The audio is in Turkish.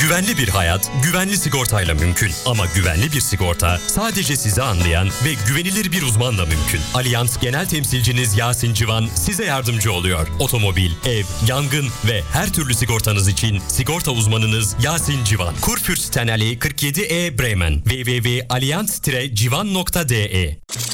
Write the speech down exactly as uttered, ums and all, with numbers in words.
Güvenli bir hayat, güvenli sigortayla mümkün. Ama güvenli bir sigorta sadece sizi anlayan ve güvenilir bir uzmanla mümkün. Allianz Genel Temsilciniz Yasin Civan size yardımcı oluyor. Otomobil, ev, yangın ve her türlü sigortanız için sigorta uzmanınız Yasin Civan. Kurfürstenallee kırk yedi E Bremen. w w w nokta allianz tiret civan nokta d e